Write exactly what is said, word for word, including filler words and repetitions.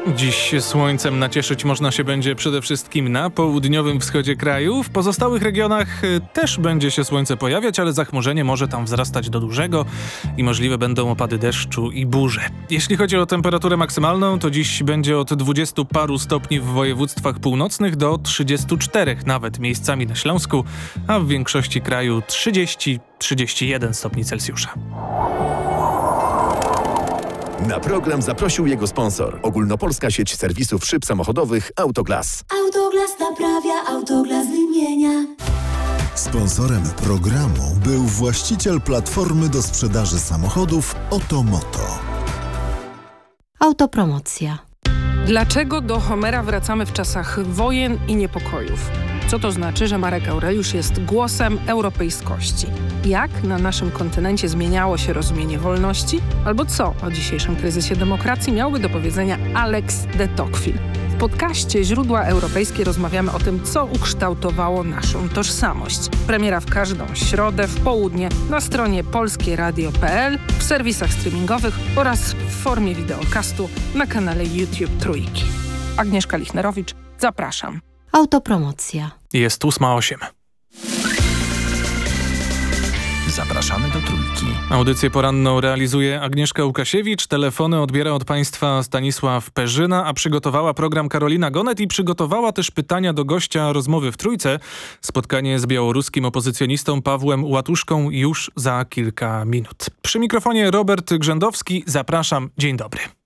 Dziś słońcem nacieszyć można się będzie przede wszystkim na południowym wschodzie kraju. W pozostałych regionach też będzie się słońce pojawiać, ale zachmurzenie może tam wzrastać do dużego i możliwe będą opady deszczu i burze. Jeśli chodzi o temperaturę maksymalną, to dziś będzie od dwudziestu paru stopni w województwach północnych do trzydziestu czterech nawet miejscami na Śląsku, a w większości kraju trzydzieści do trzydziestu jeden stopni Celsjusza. Na program zaprosił jego sponsor. Ogólnopolska sieć serwisów szyb samochodowych Autoglas. Autoglas naprawia, Autoglas wymienia. Sponsorem programu był właściciel platformy do sprzedaży samochodów Otomoto. Autopromocja. Dlaczego do Homera wracamy w czasach wojen i niepokojów? Co to znaczy, że Marek Aureliusz jest głosem europejskości? Jak na naszym kontynencie zmieniało się rozumienie wolności? Albo co o dzisiejszym kryzysie demokracji miałby do powiedzenia Alex de Tocqueville? W podcaście Źródła Europejskie rozmawiamy o tym, co ukształtowało naszą tożsamość. Premiera w każdą środę w południe na stronie polskie radio kropka p l, w serwisach streamingowych oraz w formie wideokastu na kanale YouTube Trójki. Agnieszka Lichnerowicz, zapraszam. Autopromocja. Jest ósma osiem. Zapraszamy do Trójki. Audycję poranną realizuje Agnieszka Łukasiewicz. Telefony odbiera od Państwa Stanisław Perzyna, a przygotowała program Karolina Gonet i przygotowała też pytania do gościa rozmowy w Trójce. Spotkanie z białoruskim opozycjonistą Pawłem Łatuszką już za kilka minut. Przy mikrofonie Robert Grzędowski. Zapraszam. Dzień dobry.